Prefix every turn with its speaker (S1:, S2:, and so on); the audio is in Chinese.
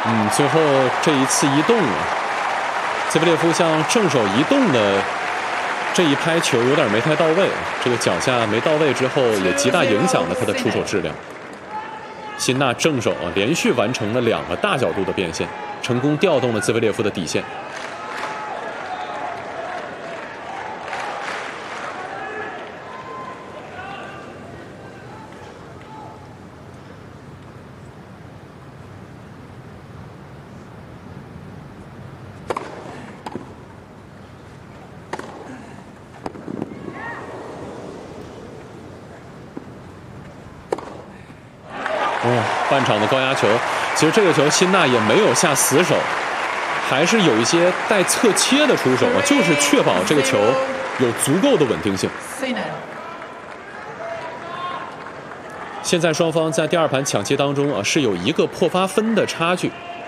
S1: 最后这一次移动啊，兹维列夫向正手移动的这一拍球有点没太到位，这个脚下没到位之后，也极大影响了他的出手质量。辛纳正手连续完成了2个大角度的变线，成功调动了兹维列夫的底线。半场的高压球，其实这个球辛纳也没有下死手，还是有一些带侧切的出手啊，就是确保这个球有足够的稳定性。现在双方在第2盘抢七当中啊，是有1个破发分的差距。